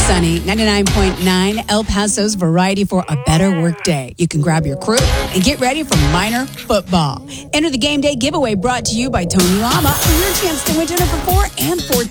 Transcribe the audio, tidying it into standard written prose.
sunny. 99.9 El Paso's variety for a better work day. You can grab your crew and get ready for minor football. Enter the game day giveaway brought to you by Tony Lama for your chance to win dinner for 4 and 14.